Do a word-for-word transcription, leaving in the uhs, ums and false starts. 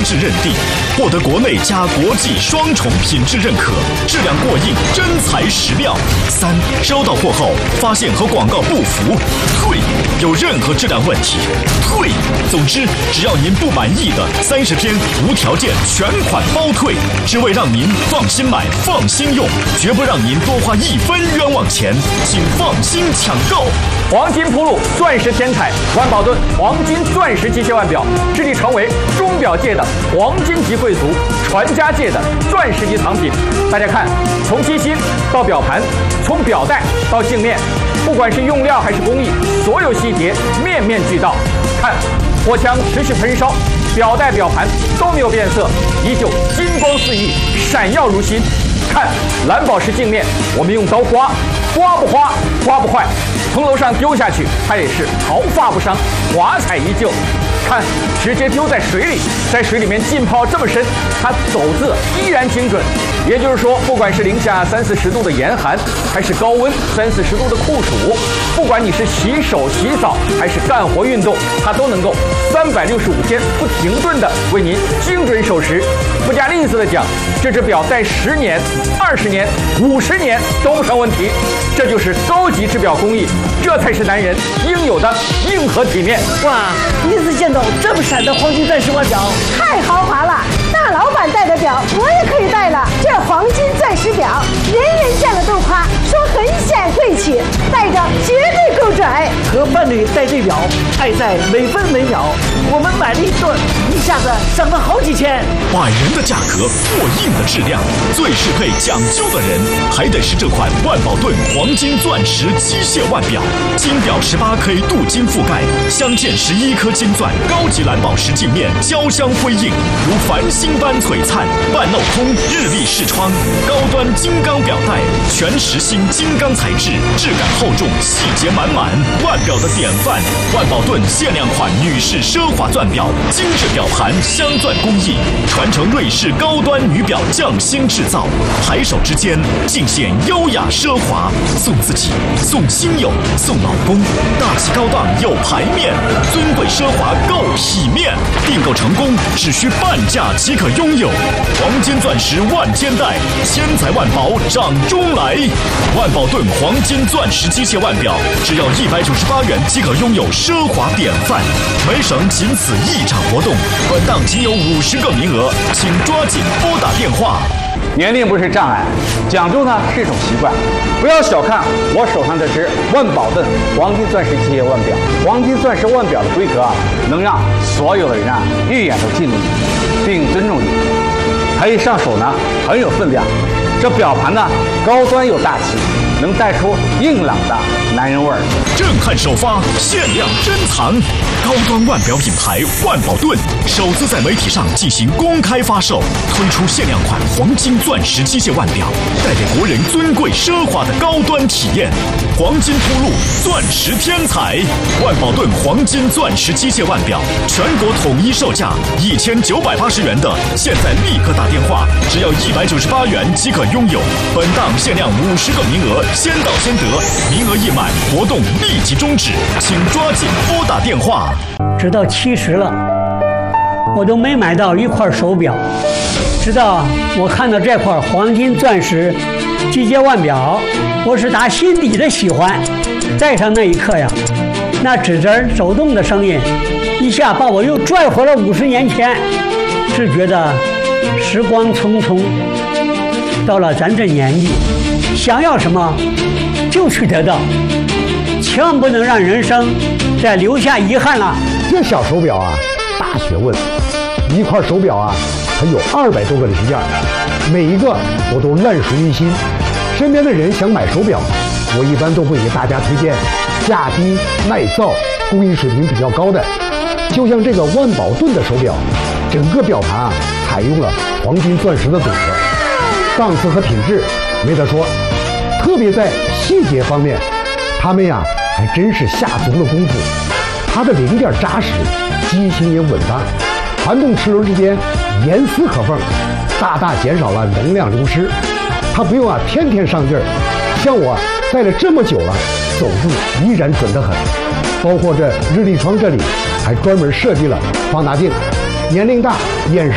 质认定，获得国内加国际双重品质认可，质量过硬，真材实料。三、收到货后发现和广告不符，退；有任何质量问题，退。总之，只要您不满意的，三十天无条件全款包退，只为让您放心买、放心用，绝不让您多花一分冤枉钱，请放心抢购。 黄金铺路，钻石天彩，万宝顿黄金钻石机械腕表，致力成为钟表界的黄金级贵族，传家界的钻石级藏品。大家看，从机芯到表盘，从表带到镜面，不管是用料还是工艺，所有细节面面俱到。看，火枪持续喷烧，表带表盘都没有变色，依旧金光四溢，闪耀如新。看蓝宝石镜面，我们用刀刮，刮不花，刮不坏，从楼上丢下去，它也是毫发不伤，华彩依旧。看，直接丢在水里，在水里面浸泡这么深，它走字依然精准。也就是说，不管是零下三四十度的严寒，还是高温三四十度的酷暑，不管你是洗手、洗澡还是干活运动，它都能够三百六十五天不停顿的为您精准守时。不加吝啬的讲，这只表戴十年、二十年、五十年都不成问题。这就是高级制表工艺，这才是男人应有的硬核体面。 哇，第一次见到这么闪的黄金钻石腕表， 太豪华了！大老板戴的表，我也可以戴了。这黄金钻石表，人人见了都夸，说很显贵气，戴着绝对够准。 和伴侣戴这表，爱在每分每秒。我们买了一对，一下子涨了好几千。 百元的价格，过硬的质量，最适配讲究的人，还得是这款万宝顿黄金钻石机械腕表。金表十八 K 镀金覆盖，镶嵌十一颗金钻，高级蓝宝石镜面，交镶辉映，如繁星般璀璨。半镂空日立视窗，高端金刚表带，全实心金刚材质，质感厚重，细节满满。腕表的典范，万宝顿限量款女士奢华钻表，精致表盘，镶钻工艺，传承瑞士高端女表匠心制造，抬手之间尽显优雅奢华。送自己，送亲友，送老公，大气高档有排面，尊贵奢华够体面。订购成功只需半价即可拥有，黄金钻石万千代，千载万宝掌中来。万宝顿黄金钻石机械腕表，只要一百九十八元即可拥有奢华典范。每省仅此一场活动，本档仅有五十个名额，请抓紧拨打电话。 年龄不是障碍，讲究呢是一种习惯。不要小看我手上这只万宝顿黄金钻石机械腕表，黄金钻石腕表的规格啊，能让所有的人啊一眼都记住你，并尊重你。它一上手呢很有分量，这表盘呢高端又大气，能带出硬朗的男人味儿。 震撼首发，限量珍藏，高端腕表品牌万宝顿首次在媒体上进行公开发售，推出限量款黄金钻石机械腕表，带给国人尊贵奢华的高端体验。黄金铺路，钻石天彩，万宝顿黄金钻石机械腕表，全国统一售价一千九百八十元的，现在立刻打电话，只要一百九十八元即可拥有。本档限量五十个名额，先到先得，名额一满，活动立即终止，请抓紧拨打电话。 直到七十了，我都没买到一块手表。直到我看到这块黄金钻石机械腕表，我是打心底的喜欢。戴上那一刻呀，那指针走动的声音，一下把我又拽回了五十年前。是觉得时光匆匆，到了咱这年纪，想要什么就去得到，千万不能让人生再留下遗憾了。 这小手表啊，大学问，一块手表啊，它有二百多个零件，每一个我都烂熟于心。身边的人想买手表，我一般都会给大家推荐价低耐造、工艺水平比较高的。就像这个万宝顿的手表，整个表盘啊采用了黄金钻石的组合，档次和品质没得说。特别在细节方面，他们呀还真是下足了功夫。它的零件扎实，机芯也稳当，传动齿轮之间严丝合缝，大大减少了能量流失。它不用啊天天上劲儿，像我戴了这么久了，走字依然准得很。包括这日历窗这里还专门设计了放大镜，年龄大眼神